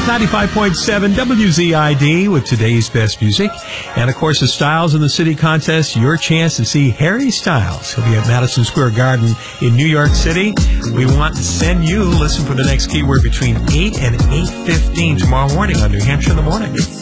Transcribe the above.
95.7 WZID with today's best music. And, of course, the Styles in the City contest, your chance to see Harry Styles. He'll be at Madison Square Garden in New York City. We want to send you, listen for the next keyword between 8 and 8:15 tomorrow morning on New Hampshire in the Morning.